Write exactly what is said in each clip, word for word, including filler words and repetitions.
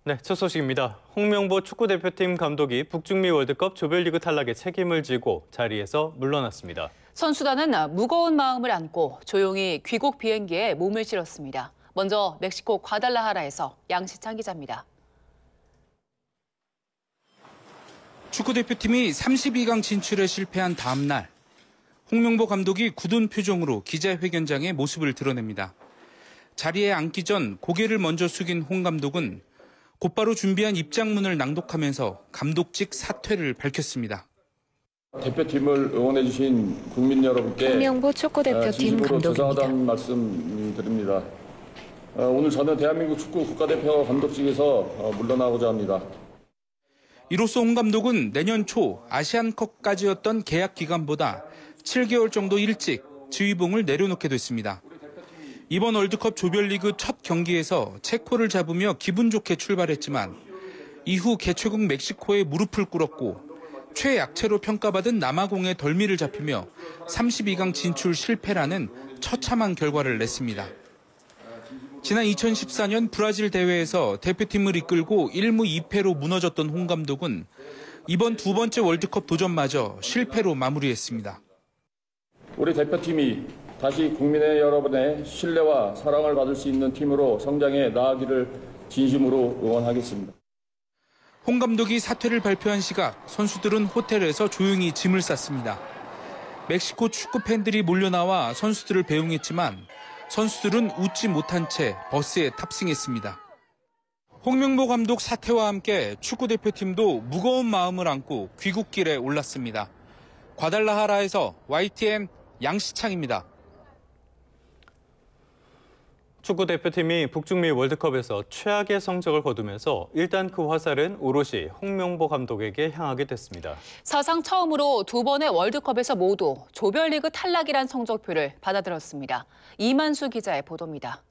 네, 첫 소식입니다. 홍명보 축구대표팀 감독이 북중미 월드컵 조별리그 탈락의 책임을 지고 자리에서 물러났습니다. 선수단은 무거운 마음을 안고 조용히 귀국 비행기에 몸을 실었습니다. 먼저 멕시코 과달라하라에서 양시창 기자입니다. 축구대표팀이 삼십이 강 진출에 실패한 다음 날, 홍명보 감독이 굳은 표정으로 기자회견장에 모습을 드러냅니다. 자리에 앉기 전 고개를 먼저 숙인 홍 감독은 곧바로 준비한 입장문을 낭독하면서 감독직 사퇴를 밝혔습니다. 대표팀을 응원해 주신 국민 여러분께 홍명보 축구대표팀 감독입니다. 죄송하다는 말씀 드립니다. 오늘 저는 대한민국 축구 국가대표 감독직에서 물러나고자 합니다. 이로써 홍 감독은 내년 초 아시안컵까지였던 계약 기간보다 칠 개월 정도 일찍 지휘봉을 내려놓게 됐습니다. 이번 월드컵 조별리그 첫 경기에서 체코를 잡으며 기분 좋게 출발했지만 이후 개최국 멕시코에 무릎을 꿇었고 최약체로 평가받은 남아공의 덜미를 잡히며 삼십이 강 진출 실패라는 처참한 결과를 냈습니다. 지난 이천십사 년 브라질 대회에서 대표팀을 이끌고 일 무 이 패로 무너졌던 홍 감독은 이번 두 번째 월드컵 도전마저 실패로 마무리했습니다. 우리 대표팀이 다시 국민의 여러분의 신뢰와 사랑을 받을 수 있는 팀으로 성장해 나아가기를 진심으로 응원하겠습니다. 홍 감독이 사퇴를 발표한 시각 선수들은 호텔에서 조용히 짐을 쌌습니다. 멕시코 축구 팬들이 몰려나와 선수들을 배웅했지만 선수들은 웃지 못한 채 버스에 탑승했습니다. 홍명보 감독 사퇴와 함께 축구대표팀도 무거운 마음을 안고 귀국길에 올랐습니다. 과달라하라에서 와이티엔 양시창입니다. 축구대표팀이 북중미 월드컵에서 최악의 성적을 거두면서 일단 그 화살은 오롯이 홍명보 감독에게 향하게 됐습니다. 사상 처음으로 두 번의 월드컵에서 모두 조별리그 탈락이란 성적표를 받아들였습니다. 이만수 기자의 보도입니다.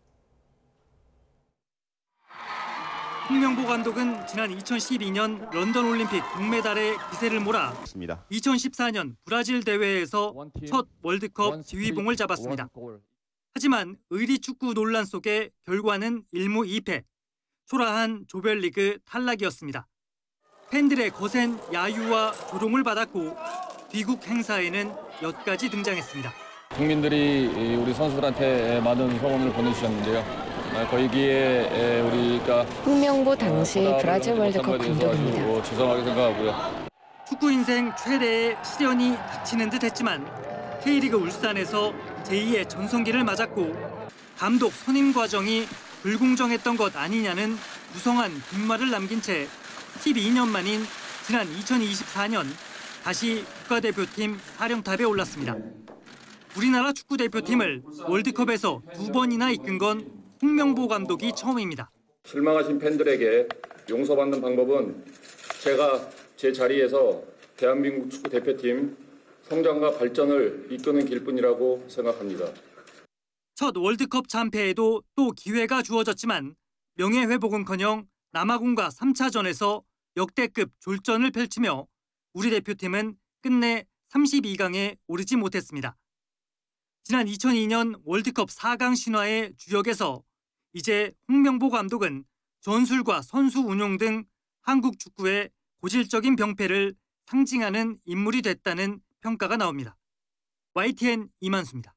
홍명보 감독은 지난 이천십이 년 런던 올림픽 금메달에 기세를 몰아 이천십사 년 브라질 대회에서 첫 월드컵 지휘봉을 잡았습니다. 하지만 의리축구 논란 속에 결과는 일 무 이 패, 초라한 조별리그 탈락이었습니다. 팬들의 거센 야유와 조롱을 받았고 귀국 행사에는 몇 가지 등장했습니다. 국민들이 우리 선수들한테 많은 성원을 보내주셨는데요. 거기에 우리가 홍명보 당시 브라질 월드컵 감독입니다. 죄송하게 생각하고요. 축구 인생 최대의 시련이 닥치는 듯 했지만 K리그 울산에서 제이의 전성기를 맞았고 감독 선임 과정이 불공정했던 것 아니냐는 무성한 뒷말을 남긴 채 십이 년 만인 지난 이천이십사 년 다시 국가대표팀 사령탑에 올랐습니다. 우리나라 축구대표팀을 월드컵에서 두 번이나 이끈 건 홍명보 감독이 처음입니다. 실망하신 팬들에게 용서받는 방법은 제가 제 자리에서 대한민국 축구대표팀 성장과 발전을 이끄는 길뿐이라고 생각합니다. 첫 월드컵 참패에도 또 기회가 주어졌지만 명예회복은커녕 남아공과 삼 차전에서 역대급 졸전을 펼치며 우리 대표팀은 끝내 삼십이 강에 오르지 못했습니다. 지난 이천이 년 월드컵 사 강 신화의 주역에서 이제 홍명보 감독은 전술과 선수 운용 등 한국 축구의 고질적인 병폐를 상징하는 인물이 됐다는 평가가 나옵니다. 와이티엔 이만수입니다.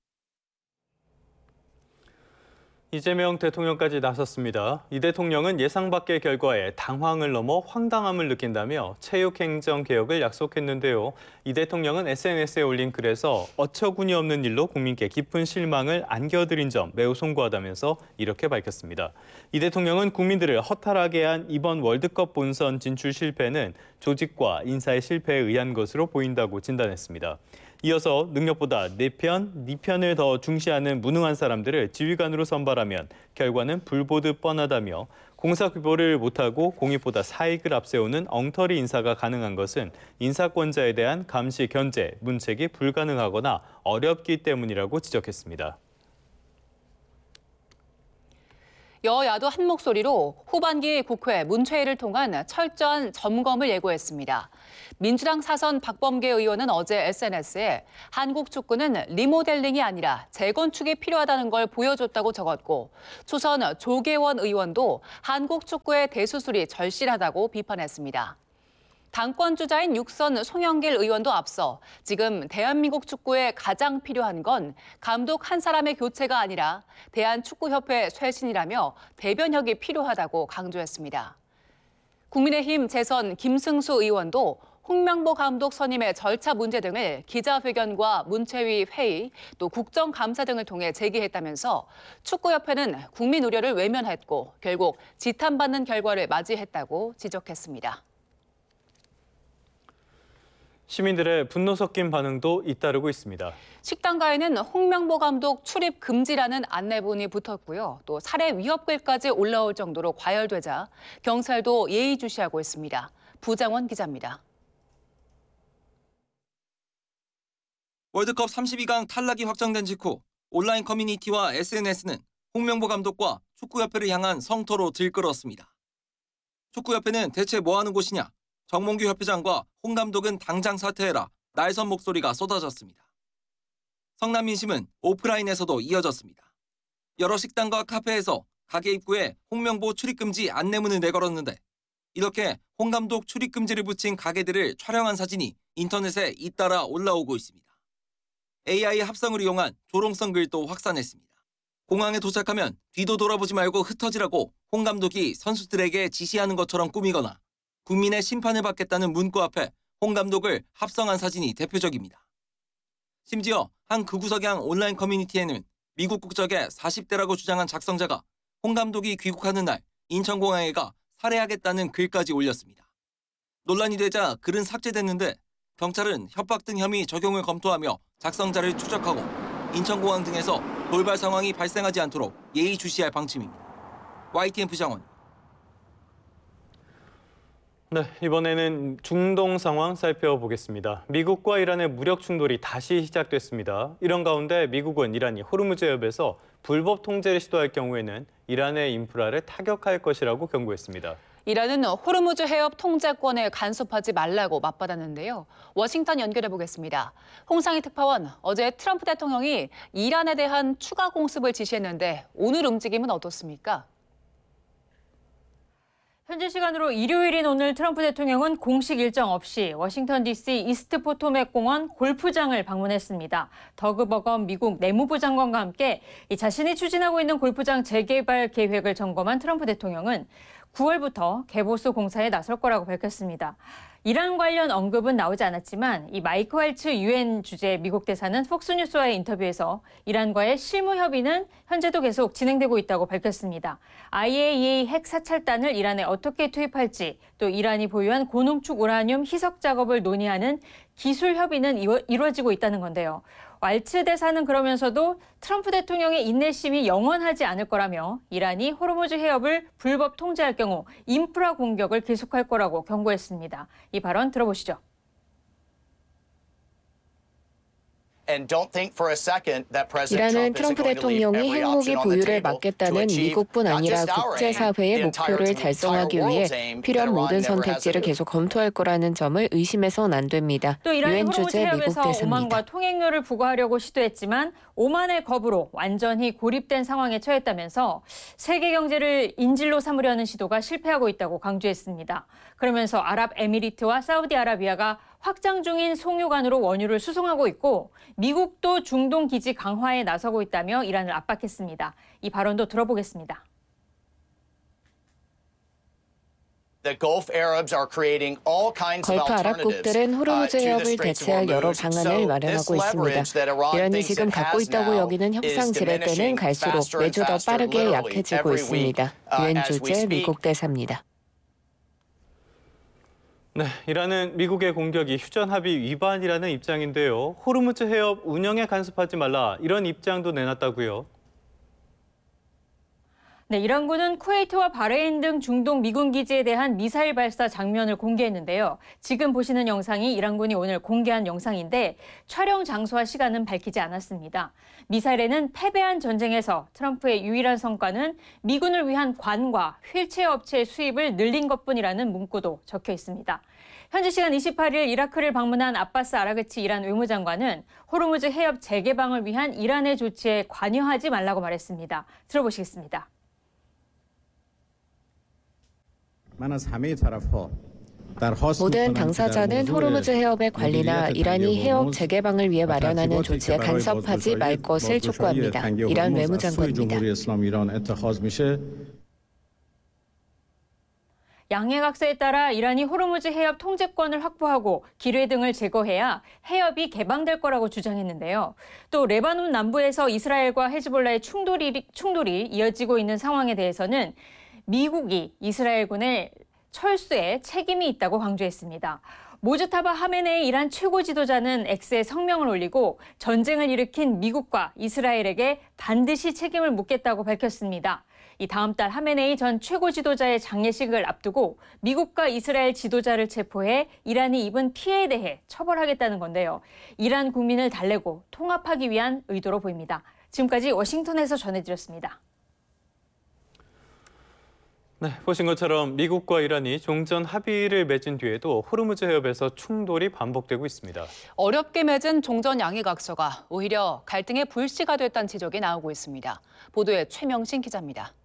이재명 대통령까지 나섰습니다. 이 대통령은 예상 밖의 결과에 당황을 넘어 황당함을 느낀다며 체육행정개혁을 약속했는데요. 이 대통령은 에스엔에스에 올린 글에서 어처구니 없는 일로 국민께 깊은 실망을 안겨드린 점 매우 송구하다면서 이렇게 밝혔습니다. 이 대통령은 국민들을 허탈하게 한 이번 월드컵 본선 진출 실패는 조직과 인사의 실패에 의한 것으로 보인다고 진단했습니다. 이어서 능력보다 내 편, 네 편을 더 중시하는 무능한 사람들을 지휘관으로 선발하면 결과는 불보듯 뻔하다며 공사귀보를 못하고 공익보다 사익을 앞세우는 엉터리 인사가 가능한 것은 인사권자에 대한 감시, 견제, 문책이 불가능하거나 어렵기 때문이라고 지적했습니다. 여야도 한 목소리로 후반기 국회 문체위를 통한 철저한 점검을 예고했습니다. 민주당 사선 박범계 의원은 어제 에스엔에스에 한국 축구는 리모델링이 아니라 재건축이 필요하다는 걸 보여줬다고 적었고, 초선 조계원 의원도 한국 축구의 대수술이 절실하다고 비판했습니다. 당권 주자인 육선 송영길 의원도 앞서 지금 대한민국 축구에 가장 필요한 건 감독 한 사람의 교체가 아니라 대한축구협회 쇄신이라며 대변혁이 필요하다고 강조했습니다. 국민의힘 재선 김승수 의원도 홍명보 감독 선임의 절차 문제 등을 기자회견과 문체위 회의, 또 국정감사 등을 통해 제기했다면서 축구협회는 국민 우려를 외면했고 결국 지탄받는 결과를 맞이했다고 지적했습니다. 시민들의 분노 섞인 반응도 잇따르고 있습니다. 식당가에는 홍명보 감독 출입 금지라는 안내문이 붙었고요. 또 살해 위협글까지 올라올 정도로 과열되자 경찰도 예의주시하고 있습니다. 부장원 기자입니다. 월드컵 삼십이 강 탈락이 확정된 직후 온라인 커뮤니티와 에스엔에스는 홍명보 감독과 축구협회를 향한 성토로 들끓었습니다. 축구협회는 대체 뭐 하는 곳이냐? 정몽규 협회장과 홍 감독은 당장 사퇴해라. 날선 목소리가 쏟아졌습니다. 성남 민심은 오프라인에서도 이어졌습니다. 여러 식당과 카페에서 가게 입구에 홍명보 출입금지 안내문을 내걸었는데 이렇게 홍 감독 출입금지를 붙인 가게들을 촬영한 사진이 인터넷에 잇따라 올라오고 있습니다. 에이아이 합성을 이용한 조롱성 글도 확산했습니다. 공항에 도착하면 뒤도 돌아보지 말고 흩어지라고 홍 감독이 선수들에게 지시하는 것처럼 꾸미거나 국민의 심판을 받겠다는 문구 앞에 홍 감독을 합성한 사진이 대표적입니다. 심지어 한 극우석양 온라인 커뮤니티에는 미국 국적의 사십 대라고 주장한 작성자가 홍 감독이 귀국하는 날 인천공항에 가 살해하겠다는 글까지 올렸습니다. 논란이 되자 글은 삭제됐는데 경찰은 협박 등 혐의 적용을 검토하며 작성자를 추적하고 인천공항 등에서 돌발 상황이 발생하지 않도록 예의주시할 방침입니다. 와이티엔 부장원. 네, 이번에는 중동 상황 살펴보겠습니다. 미국과 이란의 무력 충돌이 다시 시작됐습니다. 이런 가운데 미국은 이란이 호르무즈 해협에서 불법 통제를 시도할 경우에는 이란의 인프라를 타격할 것이라고 경고했습니다. 이란은 호르무즈 해협 통제권을 간섭하지 말라고 맞받았는데요. 워싱턴 연결해 보겠습니다. 홍상희 특파원, 어제 트럼프 대통령이 이란에 대한 추가 공습을 지시했는데 오늘 움직임은 어떻습니까? 현지 시간으로 일요일인 오늘 트럼프 대통령은 공식 일정 없이 워싱턴 디씨 이스트 포토맥 공원 골프장을 방문했습니다. 더그 버건 미국 내무부 장관과 함께 자신이 추진하고 있는 골프장 재개발 계획을 점검한 트럼프 대통령은 구월부터 개보수 공사에 나설 거라고 밝혔습니다. 이란 관련 언급은 나오지 않았지만 이 마이크 왈츠 유엔 주재 미국 대사는 폭스뉴스와의 인터뷰에서 이란과의 실무 협의는 현재도 계속 진행되고 있다고 밝혔습니다. 아이에이이에이 핵 사찰단을 이란에 어떻게 투입할지, 또 이란이 보유한 고농축 우라늄 희석 작업을 논의하는 기술 협의는 이루, 이루어지고 있다는 건데요. 왈츠 대사는 그러면서도 트럼프 대통령의 인내심이 영원하지 않을 거라며 이란이 호르무즈 해협을 불법 통제할 경우 인프라 공격을 계속할 거라고 경고했습니다. 이 발언 들어보시죠. 이란은 트럼프 대통령이 핵무기 보유를 막겠다는 미국뿐 아니라 국제사회의 목표를 달성하기 위해 필요한 모든 선택지를 계속 검토할 거라는 점을 의심해서는 안 됩니다. 또 이란이 유엔 호르무즈 주재 미국 해협에서 대사입니다. 오만과 통행료를 부과하려고 시도했지만 오만의 겁으로 완전히 고립된 상황에 처했다면서 세계 경제를 인질로 삼으려는 시도가 실패하고 있다고 강조했습니다. 그러면서 아랍에미리트와 사우디아라비아가 확장 중인 송유관으로 원유를 수송하고 있고 미국도 중동 기지 강화에 나서고 있다며 이란을 압박했습니다. 이 발언도 들어보겠습니다. 걸프 아랍국들은 호르무즈 해협을 대체할 여러 방안을 마련하고 있습니다. 이란이 지금 갖고 있다고 여기는 협상 지렛대는 갈수록 매주 더 빠르게 약해지고 있습니다. 유엔 주재 미국 대사입니다. 네, 이란은 미국의 공격이 휴전 합의 위반이라는 입장인데요. 호르무즈 해협 운영에 간섭하지 말라 이런 입장도 내놨다고요. 네, 이란군은 쿠웨이트와 바레인 등 중동 미군 기지에 대한 미사일 발사 장면을 공개했는데요. 지금 보시는 영상이 이란군이 오늘 공개한 영상인데 촬영 장소와 시간은 밝히지 않았습니다. 미사일에는 패배한 전쟁에서 트럼프의 유일한 성과는 미군을 위한 관과 휠체어 업체의 수입을 늘린 것뿐이라는 문구도 적혀 있습니다. 현지 시간 이십팔 일 이라크를 방문한 아바스 아라그치 이란 외무장관은 호르무즈 해협 재개방을 위한 이란의 조치에 관여하지 말라고 말했습니다. 들어보시겠습니다. 모든 당사자는 호르무즈 해협의 관리나 이란이 해협 재개방을 위해 마련하는 조치에 간섭하지 말 것을 촉구합니다. 이란 외무장관입니다. 양해각서에 따라 이란이 호르무즈 해협 통제권을 확보하고 기뢰 등을 제거해야 해협이 개방될 거라고 주장했는데요. 또 레바논 남부에서 이스라엘과 헤즈볼라의 충돌이, 충돌이 이어지고 있는 상황에 대해서는 미국이 이스라엘군의 철수에 책임이 있다고 강조했습니다. 모즈타바 하메네이 이란 최고 지도자는 X에 성명을 올리고 전쟁을 일으킨 미국과 이스라엘에게 반드시 책임을 묻겠다고 밝혔습니다. 이 다음 달 하메네이 전 최고 지도자의 장례식을 앞두고 미국과 이스라엘 지도자를 체포해 이란이 입은 피해에 대해 처벌하겠다는 건데요. 이란 국민을 달래고 통합하기 위한 의도로 보입니다. 지금까지 워싱턴에서 전해드렸습니다. 네, 보신 것처럼 미국과 이란이 종전 합의를 맺은 뒤에도 호르무즈 해협에서 충돌이 반복되고 있습니다. 어렵게 맺은 종전 양해각서가 오히려 갈등의 불씨가 됐다는 지적이 나오고 있습니다. 보도에 최명신 기자입니다.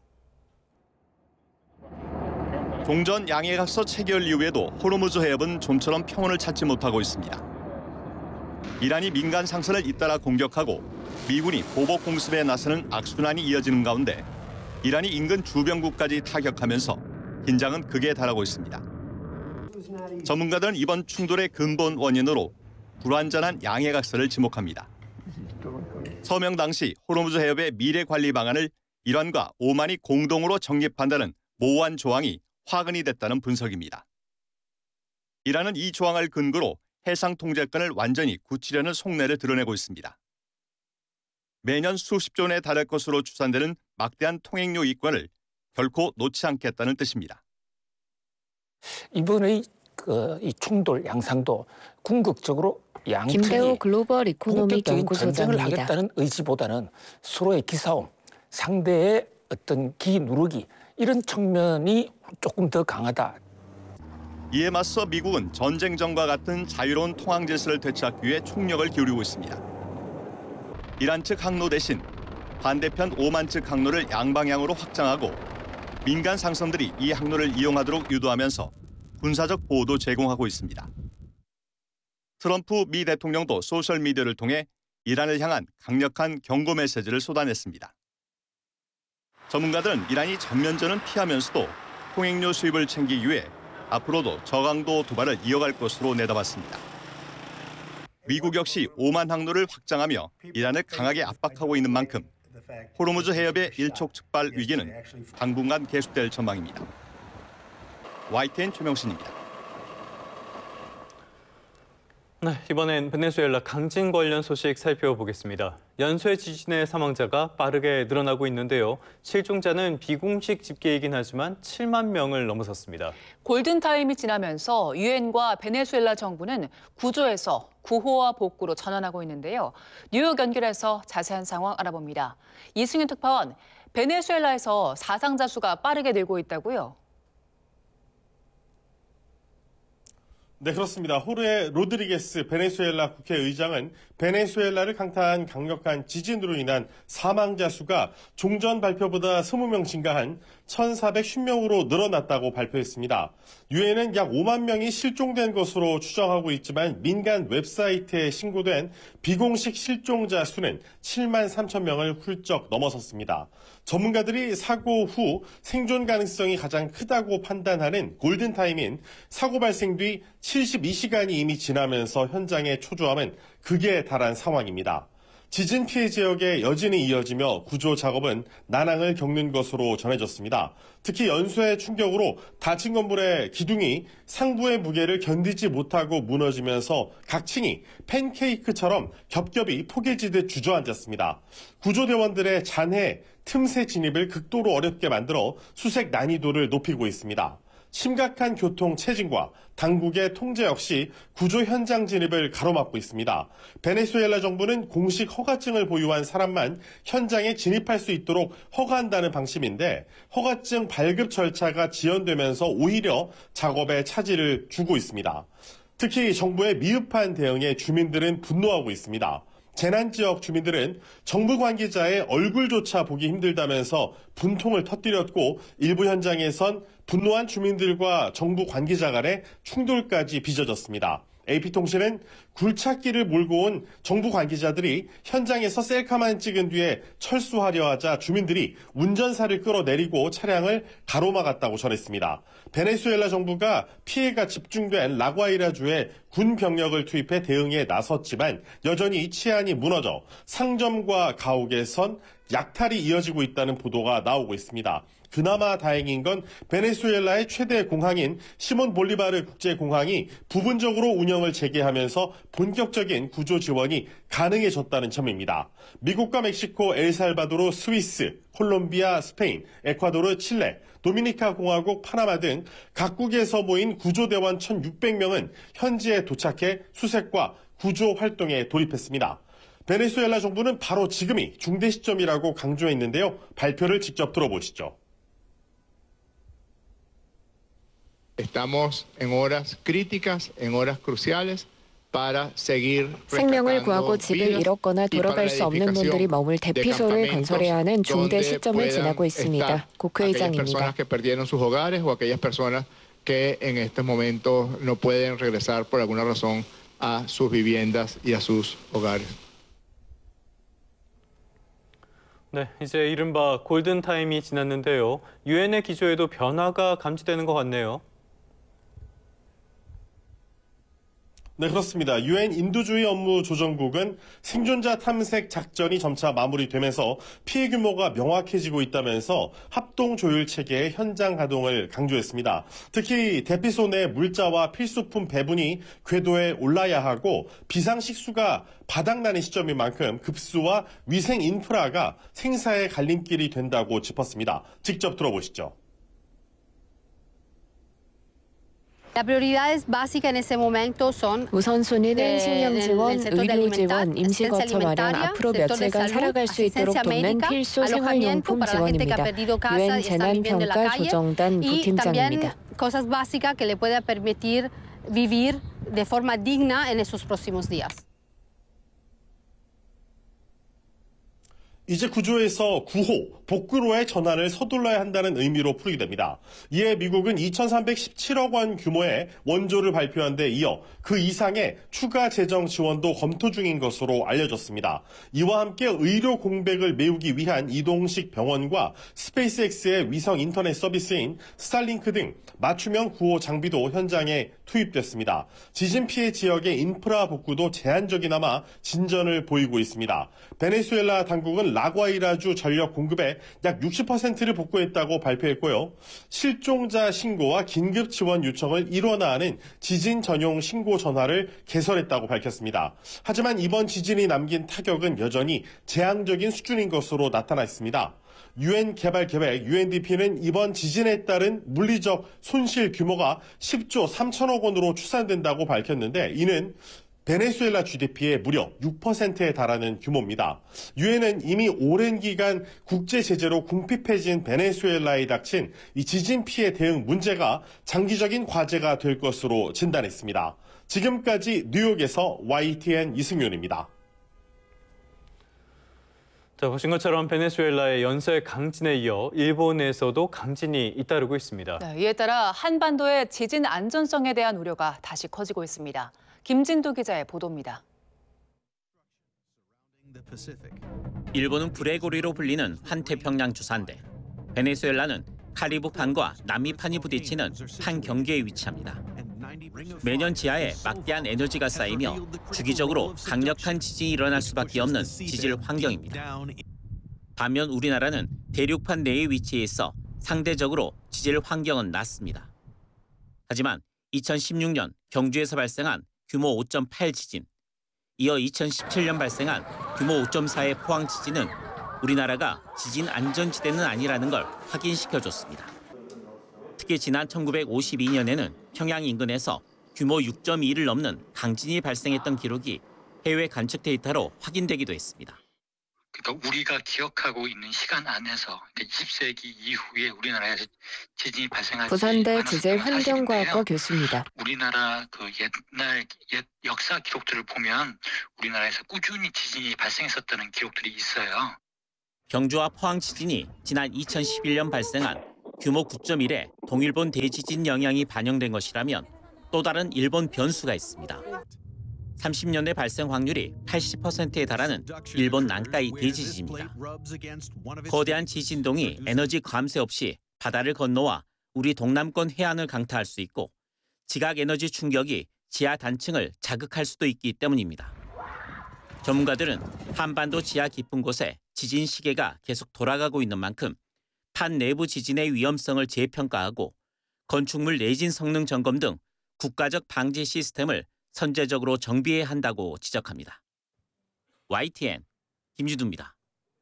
종전 양해각서 체결 이후에도 호르무즈 해협은 좀처럼 평온을 찾지 못하고 있습니다. 이란이 민간 상선을 잇따라 공격하고 미군이 보복 공습에 나서는 악순환이 이어지는 가운데 이란이 인근 주변국까지 타격하면서 긴장은 극에 달하고 있습니다. 전문가들은 이번 충돌의 근본 원인으로 불완전한 양해각서를 지목합니다. 서명 당시 호르무즈 해협의 미래 관리 방안을 이란과 오만이 공동으로 정립한다는 모호한 조항이 화근이 됐다는 분석입니다. 이란은 이 조항을 근거로 해상 통제권을 완전히 굳히려는 속내를 드러내고 있습니다. 매년 수십조 원에 달할 것으로 추산되는 막대한 통행료 이권을 결코 놓지 않겠다는 뜻입니다. 이번의 그, 이 충돌 양상도 궁극적으로 양측이 김대호 글로벌 이코노믹 연구소장입니다. 전쟁을 하겠다는 의지보다는 서로의 기싸움, 상대의 어떤 기 누르기 이런 측면이 조금 더 강하다. 이에 맞서 미국은 전쟁전과 같은 자유로운 통항 질서를 되찾기 위해 총력을 기울이고 있습니다. 이란 측 항로 대신 반대편 오만 측 항로를 양방향으로 확장하고 민간 상선들이 이 항로를 이용하도록 유도하면서 군사적 보호도 제공하고 있습니다. 트럼프 미 대통령도 소셜미디어를 통해 이란을 향한 강력한 경고 메시지를 쏟아냈습니다. 전문가들은 이란이 전면전은 피하면서도 통행료 수입을 챙기기 위해 앞으로도 저강도 도발을 이어갈 것으로 내다봤습니다. 미국 역시 오만 항로를 확장하며 이란을 강하게 압박하고 있는 만큼 호르무즈 해협의 일촉즉발 위기는 당분간 계속될 전망입니다. 와이티엔 최명신입니다. 네, 이번엔 베네수엘라 강진 관련 소식 살펴보겠습니다. 연쇄 지진의 사망자가 빠르게 늘어나고 있는데요. 실종자는 비공식 집계이긴 하지만 칠만 명을 넘어섰습니다. 골든타임이 지나면서 유엔과 베네수엘라 정부는 구조에서 구호와 복구로 전환하고 있는데요. 뉴욕 연결해서 자세한 상황 알아봅니다. 이승윤 특파원, 베네수엘라에서 사상자 수가 빠르게 늘고 있다고요? 네, 그렇습니다. 호르헤 로드리게스 베네수엘라 국회의장은 베네수엘라를 강타한 강력한 지진으로 인한 사망자 수가 종전 발표보다 이십 명 증가한 천사백십 명으로 늘어났다고 발표했습니다. 유엔은 약 오만 명이 실종된 것으로 추정하고 있지만 민간 웹사이트에 신고된 비공식 실종자 수는 칠만 삼천 명을 훌쩍 넘어섰습니다. 전문가들이 사고 후 생존 가능성이 가장 크다고 판단하는 골든타임인 사고 발생 뒤 칠십이 시간이 이미 지나면서 현장의 초조함은 극에 달한 상황입니다. 지진 피해 지역에 여진이 이어지며 구조 작업은 난항을 겪는 것으로 전해졌습니다. 특히 연소의 충격으로 닫힌 건물의 기둥이 상부의 무게를 견디지 못하고 무너지면서 각 층이 팬케이크처럼 겹겹이 포개지듯 주저앉았습니다. 구조대원들의 잔해, 틈새 진입을 극도로 어렵게 만들어 수색 난이도를 높이고 있습니다. 심각한 교통 체증과 당국의 통제 역시 구조 현장 진입을 가로막고 있습니다. 베네수엘라 정부는 공식 허가증을 보유한 사람만 현장에 진입할 수 있도록 허가한다는 방침인데 허가증 발급 절차가 지연되면서 오히려 작업에 차질을 주고 있습니다. 특히 정부의 미흡한 대응에 주민들은 분노하고 있습니다. 재난지역 주민들은 정부 관계자의 얼굴조차 보기 힘들다면서 분통을 터뜨렸고 일부 현장에선 분노한 주민들과 정부 관계자 간의 충돌까지 빚어졌습니다. 에이피통신은 굴착기를 몰고 온 정부 관계자들이 현장에서 셀카만 찍은 뒤에 철수하려 하자 주민들이 운전사를 끌어내리고 차량을 가로막았다고 전했습니다. 베네수엘라 정부가 피해가 집중된 라과이라주에 군 병력을 투입해 대응에 나섰지만 여전히 치안이 무너져 상점과 가옥에선 약탈이 이어지고 있다는 보도가 나오고 있습니다. 그나마 다행인 건 베네수엘라의 최대 공항인 시몬 볼리바르 국제공항이 부분적으로 운영을 재개하면서 본격적인 구조 지원이 가능해졌다는 점입니다. 미국과 멕시코, 엘살바도르, 스위스, 콜롬비아, 스페인, 에콰도르, 칠레, 도미니카 공화국, 파나마 등 각국에서 모인 구조대원 천육백 명은 현지에 도착해 수색과 구조 활동에 돌입했습니다. 베네수엘라 정부는 바로 지금이 중대 시점이라고 강조했는데요. 발표를 직접 들어보시죠. Estamos en horas críticas, en horas cruciales para seguir 생명을 구하고 집을 잃었거나 돌아갈 수 없는 분들이 머물 대피소를 건설해야 하는 중대 시점을 지나고 있습니다. 국회의장입니다. personas que perdieron sus hogares o aquellas personas que en estos momentos no pueden regresar por alguna razón a sus viviendas y a sus hogares. 네, 이제 이른바 골든타임이 지났는데요. 유엔의 기조에도 변화가 감지되는 것 같네요. 네, 그렇습니다. 유엔 인도주의 업무 조정국은 생존자 탐색 작전이 점차 마무리되면서 피해 규모가 명확해지고 있다면서 합동 조율 체계의 현장 가동을 강조했습니다. 특히 대피소 내 물자와 필수품 배분이 궤도에 올라야 하고 비상식수가 바닥나는 시점인 만큼 급수와 위생 인프라가 생사의 갈림길이 된다고 짚었습니다. 직접 들어보시죠. 우선순위는 식량 지원, 의료 지원, 임시 거처 마련, 앞으로 며칠간 살아갈 수 있도록 돕는 필수 생활용품 지원입니다. 유엔 재난평가 조정단 부팀장입니다. 이제 구조에서 구호, 복구로의 전환을 서둘러야 한다는 의미로 풀이게 됩니다. 이에 미국은 이천삼백십칠억 원 규모의 원조를 발표한 데 이어 그 이상의 추가 재정 지원도 검토 중인 것으로 알려졌습니다. 이와 함께 의료 공백을 메우기 위한 이동식 병원과 스페이스X의 위성 인터넷 서비스인 스타링크 등 맞춤형 구호 장비도 현장에 투입됐습니다. 지진 피해 지역의 인프라 복구도 제한적이나마 진전을 보이고 있습니다. 베네수엘라 당국은 라과이라주 전력 공급의 약 육십 퍼센트를 복구했다고 발표했고요. 실종자 신고와 긴급 지원 요청을 일원화하는 지진 전용 신고 전화를 개설했다고 밝혔습니다. 하지만 이번 지진이 남긴 타격은 여전히 재앙적인 수준인 것으로 나타났습니다. 유엔 개발계획 유엔디피는 이번 지진에 따른 물리적 손실 규모가 십조 삼천억 원으로 추산된다고 밝혔는데 이는 베네수엘라 지디피의 무려 육 퍼센트에 달하는 규모입니다. 유엔은 이미 오랜 기간 국제 제재로 궁핍해진 베네수엘라에 닥친 이 지진 피해 대응 문제가 장기적인 과제가 될 것으로 진단했습니다. 지금까지 뉴욕에서 와이티엔 이승윤입니다. 자, 보신 것처럼 베네수엘라의 연쇄 강진에 이어 일본에서도 강진이 잇따르고 있습니다. 네, 이에 따라 한반도의 지진 안전성에 대한 우려가 다시 커지고 있습니다. 김진도 기자의 보도입니다. 일본은 불의 고리로 불리는 환태평양 주산대. 베네수엘라는 카리브판과 남미판이 부딪히는 판경계에 위치합니다. 매년 지하에 막대한 에너지가 쌓이며 주기적으로 강력한 지진이 일어날 수밖에 없는 지질 환경입니다. 반면 우리나라는 대륙판 내에 위치해 있어 상대적으로 지질 환경은 낮습니다. 하지만 이천십육 년 경주에서 발생한 규모 오 점 팔 지진, 이어 이천십칠 년 발생한 규모 오 점 사의 포항 지진은 우리나라가 지진 안전지대는 아니라는 걸 확인시켜줬습니다. 특히 지난 천구백오십이 년에는 평양 인근에서 규모 육 점 이를 넘는 강진이 발생했던 기록이 해외 관측 데이터로 확인되기도 했습니다. 그러니까 우리가 기억하고 있는 시간 안에서 이십 세기 이후에 우리나라에서 지진이 발생하지 부산대 지질환경과학과 교수입니다. 우리나라 그 옛날 옛 역사 기록들을 보면 우리나라에서 꾸준히 지진이 발생했었다는 기록들이 있어요. 경주와 포항 지진이 지난 이천십일 년 발생한 규모 구 점 일의 동일본 대지진 영향이 반영된 것이라면 또 다른 일본 변수가 있습니다. 삼십 년대 발생 확률이 팔십 퍼센트에 달하는 일본 난카이 대지진입니다. 거대한 지진동이 에너지 감쇄 없이 바다를 건너와 우리 동남권 해안을 강타할 수 있고 지각 에너지 충격이 지하 단층을 자극할 수도 있기 때문입니다. 전문가들은 한반도 지하 깊은 곳에 지진 시계가 계속 돌아가고 있는 만큼 판 내부 지진의 위험성을 재평가하고 건축물 내진 성능 점검 등 국가적 방지 시스템을 선제적으로 정비해야 한다고 지적합니다. 와이티엔 김주두입니다.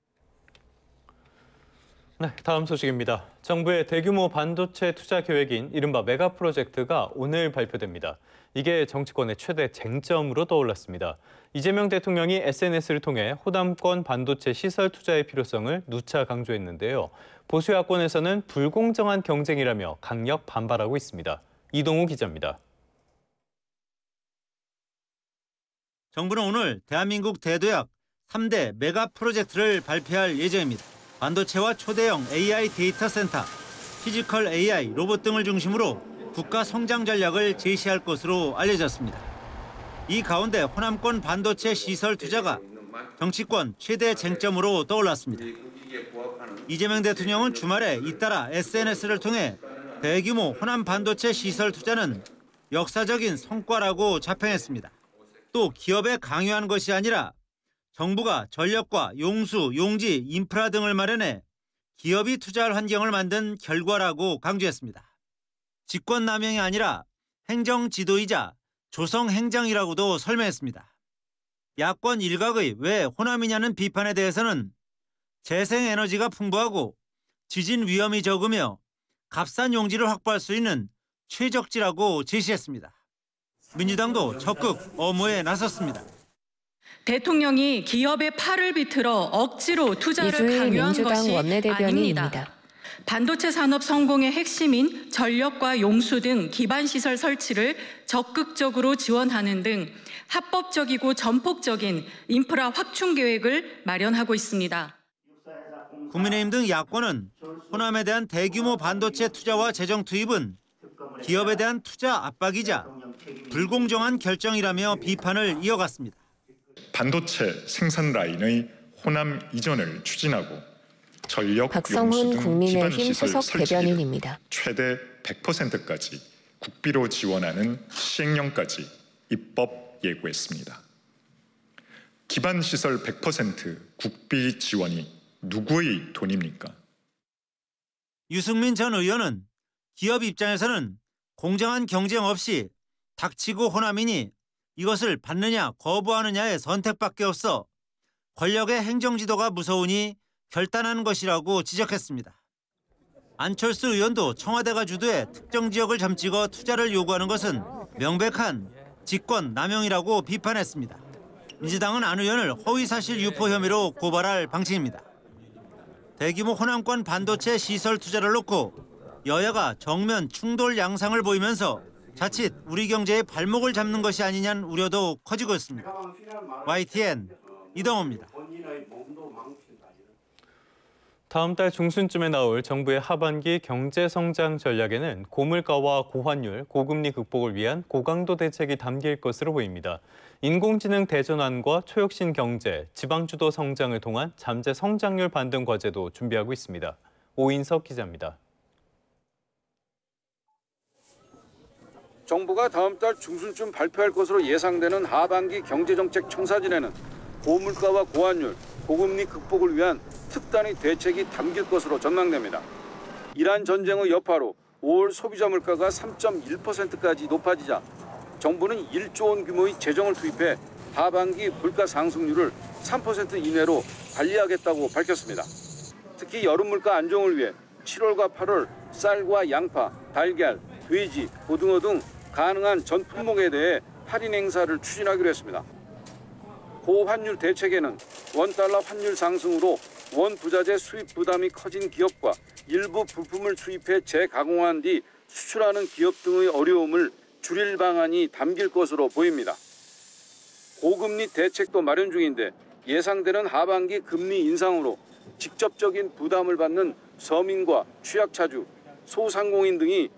네, 다음 소식입니다. 정부의 대규모 반도체 투자 계획인 이른바 메가 프로젝트가 오늘 발표됩니다. 이게 정치권의 최대 쟁점으로 떠올랐습니다. 이재명 대통령이 에스엔에스를 통해 호남권 반도체 시설 투자의 필요성을 누차 강조했는데요. 보수 야권에서는 불공정한 경쟁이라며 강력 반발하고 있습니다. 이동우 기자입니다. 정부는 오늘 대한민국 대도약 삼 대 메가 프로젝트를 발표할 예정입니다. 반도체와 초대형 에이아이 데이터 센터, 피지컬 에이아이, 로봇 등을 중심으로 국가 성장 전략을 제시할 것으로 알려졌습니다. 이 가운데 호남권 반도체 시설 투자가 정치권 최대 쟁점으로 떠올랐습니다. 이재명 대통령은 주말에 잇따라 에스엔에스를 통해 대규모 호남 반도체 시설 투자는 역사적인 성과라고 자평했습니다. 또 기업에 강요한 것이 아니라 정부가 전력과 용수, 용지, 인프라 등을 마련해 기업이 투자할 환경을 만든 결과라고 강조했습니다. 직권남용이 아니라 행정지도이자 조성행정이라고도 설명했습니다. 야권 일각의 왜 호남이냐는 비판에 대해서는 재생에너지가 풍부하고 지진 위험이 적으며 값싼 용지를 확보할 수 있는 최적지라고 제시했습니다. 민주당도 적극 엄호에 나섰습니다. 대통령이 기업의 팔을 비틀어 억지로 투자를 강요한 것이 아닙니다. 반도체 산업 성공의 핵심인 전력과 용수 등 기반 시설 설치를 적극적으로 지원하는 등 합법적이고 전폭적인 인프라 확충 계획을 마련하고 있습니다. 국민의힘 등 야권은 호남에 대한 대규모 반도체 투자와 재정 투입은 기업에 대한 투자 압박이자 불공정한 결정이라며 비판을 이어갔습니다. 반도체 생산 라인의 호남 이전을 추진하고 전력, 박성훈 국민의힘 수석 대변인입니다. 최대 백 퍼센트까지 국비로 지원하는 시행령까지 입법 예고했습니다. 기반 시설 백 퍼센트 국비 지원이 누구의 돈입니까? 유승민 전 의원은 기업 입장에서는 공정한 경쟁 없이 닥치고 호남이니 이것을 받느냐 거부하느냐의 선택밖에 없어 권력의 행정지도가 무서우니 결단하는 것이라고 지적했습니다. 안철수 의원도 청와대가 주도해 특정 지역을 점찍어 투자를 요구하는 것은 명백한 직권 남용이라고 비판했습니다. 민주당은 안 의원을 허위사실 유포 혐의로 고발할 방침입니다. 대규모 호남권 반도체 시설 투자를 놓고 여야가 정면 충돌 양상을 보이면서 자칫 우리 경제의 발목을 잡는 것이 아니냐는 우려도 커지고 있습니다. 와이티엔 이동호입니다. 다음 달 중순쯤에 나올 정부의 하반기 경제성장 전략에는 고물가와 고환율, 고금리 극복을 위한 고강도 대책이 담길 것으로 보입니다. 인공지능 대전환과 초혁신 경제, 지방주도 성장을 통한 잠재 성장률 반등 과제도 준비하고 있습니다. 오인석 기자입니다. 정부가 다음 달 중순쯤 발표할 것으로 예상되는 하반기 경제정책 청사진에는 고물가와 고환율, 고금리 극복을 위한 특단의 대책이 담길 것으로 전망됩니다. 이란 전쟁의 여파로 오월 소비자 물가가 삼 점 일 퍼센트까지 높아지자 정부는 일조 원 규모의 재정을 투입해 하반기 물가 상승률을 삼 퍼센트 이내로 관리하겠다고 밝혔습니다. 특히 여름 물가 안정을 위해 칠월과 팔월 쌀과 양파, 달걀, 돼지, 고등어 등 가능한 전 품목에 대해 할인 행사를 추진하기로 했습니다. 고환율 대책에는 원달러 환율 상승으로 원 부자재 수입 부담이 커진 기업과 일부 부품을 수입해 재가공한 뒤 수출하는 기업 등의 어려움을 줄일 방안이 담길 것으로 보입니다. 고금리 대책도 마련 중인데 예상되는 하반기 금리 인상으로 직접적인 부담을 받는 서민과 취약차주, 소상공인 등이